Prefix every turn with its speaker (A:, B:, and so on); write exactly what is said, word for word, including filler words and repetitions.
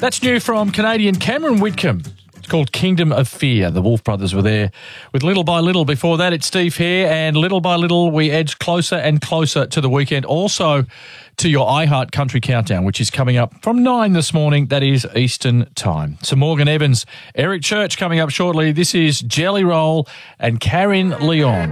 A: That's new from Canadian Cameron Whitcomb. It's called Kingdom of Fear. The Wolf Brothers were there with Little by Little. Before that, it's Steve Hare, and Little by Little, we edge closer and closer to the weekend. Also to your iHeart Country Countdown, which is coming up from nine this morning. That is Eastern Time. So Morgan Evans, Eric Church coming up shortly. This is Jelly Roll and Karen Leon.